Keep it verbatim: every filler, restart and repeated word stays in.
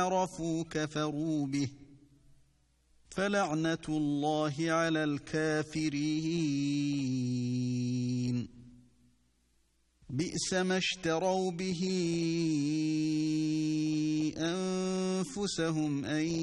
عرفوا كفروا به فلعنة الله على الكافرين. بئس ما اشتروا به أنفسهم أن